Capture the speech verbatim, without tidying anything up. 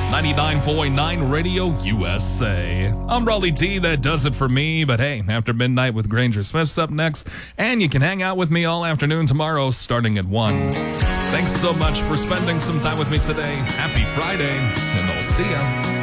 ninety-nine point nine Radio U S A. I'm Raleigh T. That does it for me. But hey, After Midnight with Granger Smith's up next. And you can hang out with me all afternoon tomorrow starting at one. Thanks so much for spending some time with me today. Happy Friday, and I'll see ya.